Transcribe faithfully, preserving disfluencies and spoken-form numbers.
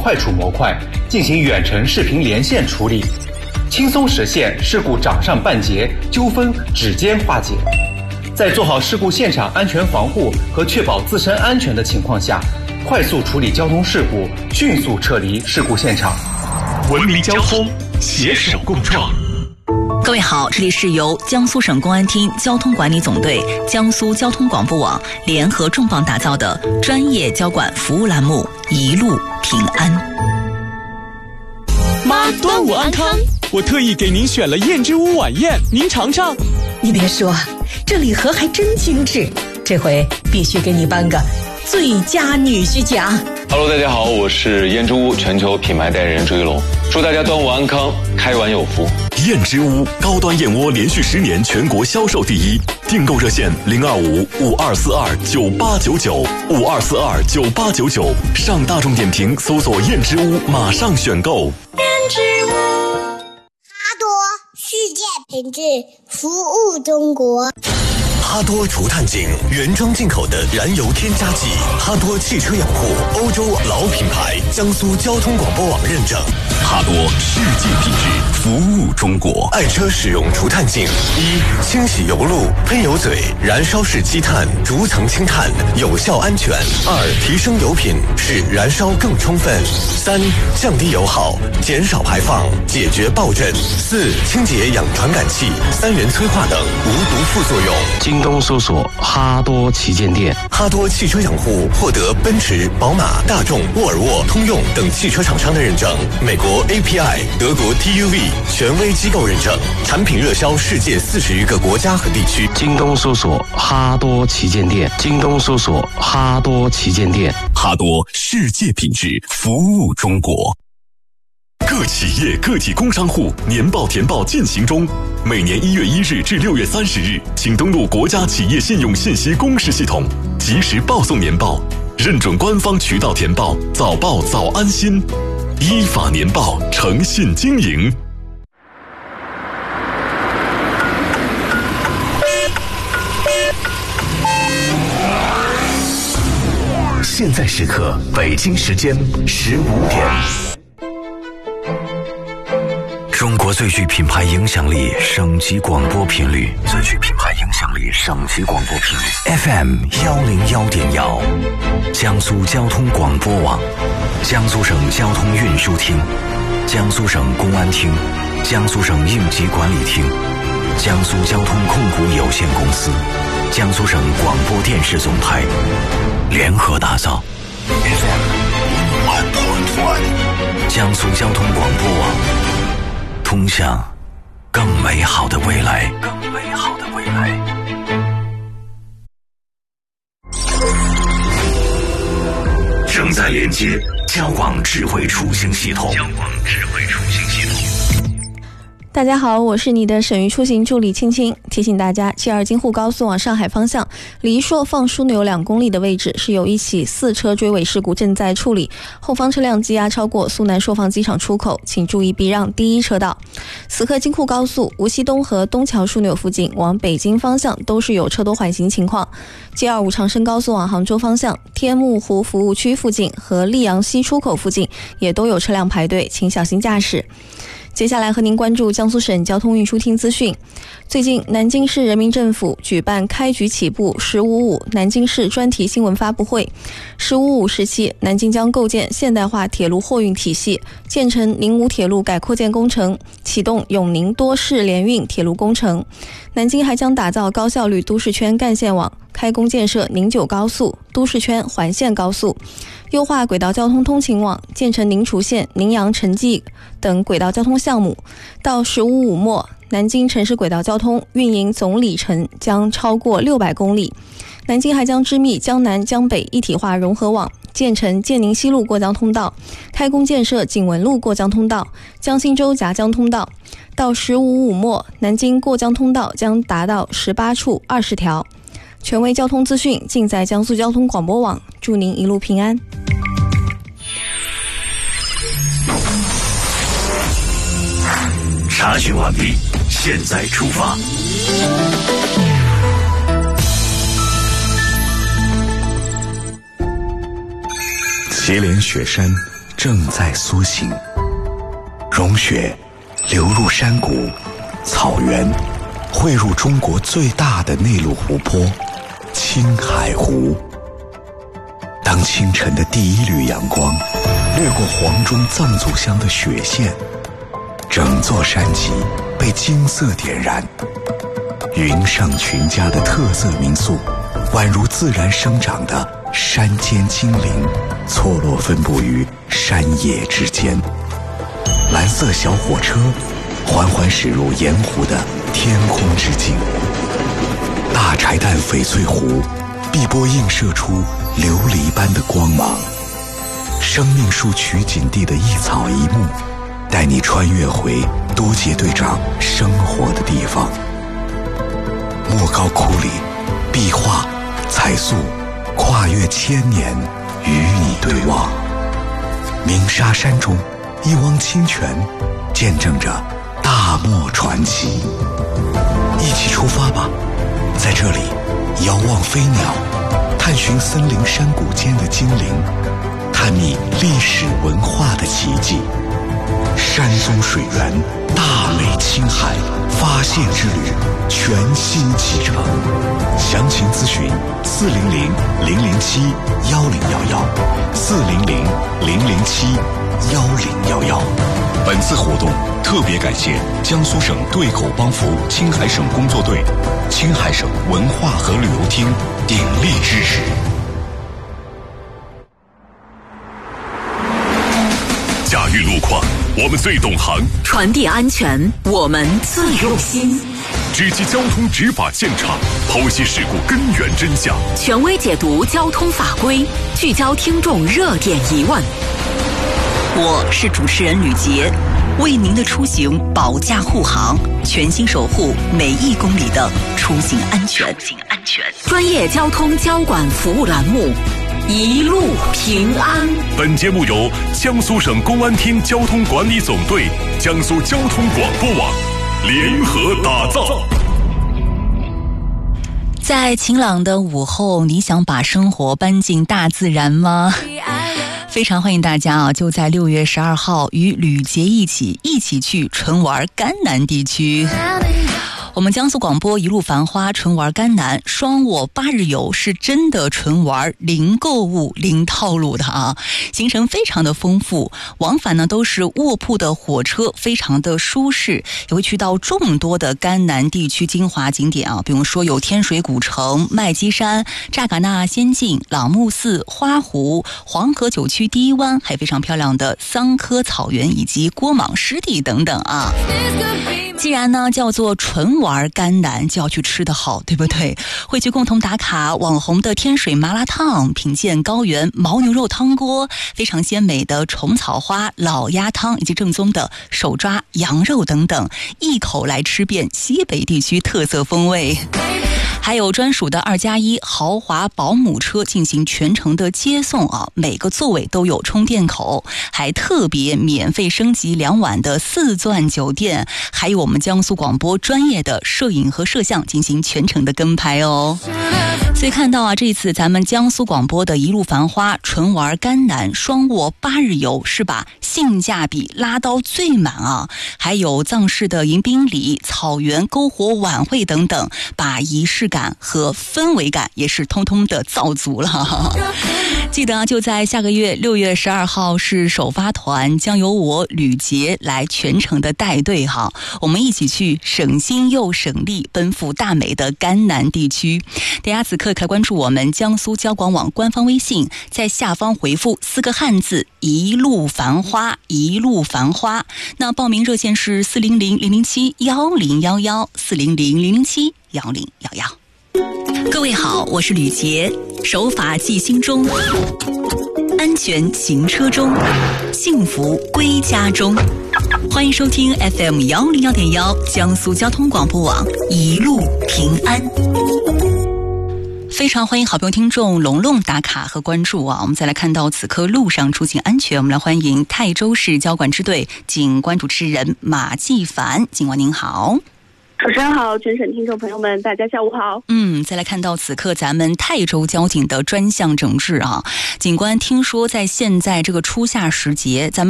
快处模块进行远程视频连线处理，轻松实现事故掌上半截，纠纷指尖化解。在做好事故现场安全防护和确保自身安全的情况下，快速处理交通事故，迅速撤离事故现场。 文明交通，携手共创。 各位好，这里是由江苏省公安厅交通管理总队、江苏交通广播网联合重磅打造的专业交管服务栏目《一路平安》。 妈，端午安康！我特意给您选了燕之屋晚宴，您尝尝。 你别说，这礼盒还真精致，这回必须给你颁个最佳女婿奖。 Hello， 大家好，我是燕之屋全球品牌代言人朱一龙，祝大家端午安康，开碗有福。 燕之屋高端燕窝连续十年全国销售第一，订购热线零二五五二四二九八九九五二四二九八九九，上大众点评搜索燕之屋，马上选购。 燕之屋，哈多世界品质，服务中国。 哈多除碳井原装进口的燃油添加剂，哈多汽车养护欧洲老品牌，江苏交通广播网认证。哈多世界品质，服务中国。爱车使用除碳净：一、清洗油路、喷油嘴、燃烧式积碳，逐层清碳，有效安全；二、提升油品，使燃烧更充分；三、降低油耗，减少排放，解决爆震；四、清洁氧传感器、三元催化等无毒副作用。 京东搜索哈多旗舰店。 哈多汽车养护获得奔驰、宝马、大众、沃尔沃、通用等汽车厂商的认证，美国 A P I、德国 T U V 权威机构认证，产品热销世界四十余个国家和地区。 京东搜索哈多旗舰店。京东搜索哈多旗舰店。 哈多世界品质，服务中国。各企业个体工商户年报填报进行中，每年一月一日至六月三十日，请登录国家企业信用信息公示系统，及时报送年报，认准官方渠道填报，早报早安心，依法年报，诚信经营。现在时刻，北京时间十五点。中国最具品牌影响力省级广播频率，最具品牌影响力省级广播频率 F M 幺零幺点幺，江苏交通广播网，江苏省交通运输厅，江苏省公安厅，江苏省应急管理厅，江苏交通控股有限公司，江苏省广播电视总台联合打造 F M 一点一，江苏交通广播网，通向更美好的未来，更美好的未来。正在连接交广智慧出行系统。交广智慧出行系统。 大家好，我是你的省域出行助理青青，提醒大家，G 二京沪高速往上海方向离朔放枢纽两公里的位置是有一起四车追尾事故正在处理，后方车辆积压超过苏南朔放机场出口，请注意避让第一车道。此刻京沪高速无锡东和东桥枢纽附近往北京方向都是有车多缓行情况。G 二五长深高速往杭州方向天目湖服务区附近和溧阳西出口附近也都有车辆排队，请小心驾驶。接下来和您关注江苏省交通运输厅资讯。最近，南京市人民政府举办开局起步十五五南京市专题新闻发布会。十五五时期，南京将构建现代化铁路货运体系，建成宁武铁路改扩建工程，启动永宁多市联运铁路工程。南京还将打造高效率都市圈干线网，开工建设宁九高速、都市圈环线高速，优化轨道交通通勤网，建成宁滁线、宁阳城际等轨道交通项目。到十五五末，南京城市轨道交通运营总里程将超过六百公里。南京还将织密江南江北一体化融合网，建成建宁西路过江通道，开工建设景文路过江通道、江心洲夹江通道。到十五五末，南京过江通道将达到十八处二十条。权威交通资讯尽在江苏交通广播网，祝您一路平安。 查询完毕，现在出发。祁连雪山正在苏醒。融雪流入山谷、草原，汇入中国最大的内陆湖泊青海湖。当清晨的第一缕阳光掠过黄钟藏族乡的雪线，整座山脊被金色点燃。云上群家的特色民宿，宛如自然生长的山间精灵，错落分布于山野之间。蓝色小火车缓缓驶入盐湖的天空之境。大柴旦翡翠湖碧波映射出琉璃般的光芒。生命树取景地的一草一木，带你穿越回多杰队长生活的地方。莫高窟里，壁画、彩塑跨越千年，与你对望。鸣沙山中，一汪清泉见证着大漠传奇。一起出发吧，在这里遥望飞鸟，探寻森林山谷间的精灵，探秘历史文化的奇迹。山中水源，大美青海发现之旅全新启程。详情咨询四零零零零七幺零幺幺，四零零零零七幺零幺幺。本次活动特别感谢江苏省对口帮扶青海省工作队、青海省文化和旅游厅鼎力支持。 驾驭路况，我们最懂行； 传递安全，我们最用心； 直击交通执法现场，剖析事故根源真相； 权威解读交通法规，聚焦听众热点疑问。我是主持人吕杰，为您的出行保驾护航，全心守护每一公里的出行安全。出行安全，专业交通交管服务栏目，一路平安。 本节目由江苏省公安厅交通管理总队、江苏交通广播网联合打造。 在晴朗的午后，你想把生活搬进大自然吗？非常欢迎大家啊！就在六月十二号，与吕杰一起一起去纯玩甘南地区。我们江苏广播一路繁花，纯玩甘南，双卧八日游，是真的纯玩，零购物零套路的啊！行程非常的丰富，往返呢都是卧铺的火车，非常的舒适，也会去到众多的甘南地区精华景点啊，比如说有天水古城、麦积山、扎尕那仙境、朗木寺、花湖、黄河九曲第一湾，还非常漂亮的桑科草原以及郭莽湿地等等啊。既然呢叫做纯玩甘南，就要去吃得好，对不对？会去共同打卡网红的天水麻辣烫，品鉴高原牦牛肉汤锅，非常鲜美的虫草花老鸭汤，以及正宗的手抓羊肉等等，一口来吃遍西北地区特色风味。还有专属的二加一豪华保姆车进行全程的接送啊，每个座位都有充电口，还特别免费升级两晚的四钻酒店，还有我们江苏广播专业的摄影和摄像进行全程的跟拍哦。所以看到啊，这一次咱们江苏广播的一路繁花纯玩甘南双卧八日游，是把性价比拉到最满啊，还有藏式的迎宾礼、草原篝火晚会等等，把仪式感和氛围感也是通通的造足了。记得啊，就在下个月六月十二号是首发团，将由我吕杰来全程的带队哈，我们一起去省心又省力奔赴大美的甘南地区。大家此刻可以关注我们江苏交广网官方微信，在下方回复四个汉字一路繁花，一路繁花。那报名热线是四零零零零七幺零幺幺，四零零零零七幺零幺幺。各位好，我是吕杰，守法记心中，安全行车中，幸福归家中。欢迎收听 F M 幺零幺点幺江苏交通广播网一路平安。非常欢迎好朋友听众龙龙打卡和关注啊！我们再来看到此刻路上出行安全，我们来欢迎泰州市交管支队警官主持人马继凡警官，您好。 主持人好，全省听众朋友们，大家下午好。 嗯，再来看到此刻咱们泰州交警的专项整治啊，警官听说在现在这个初夏时节，咱们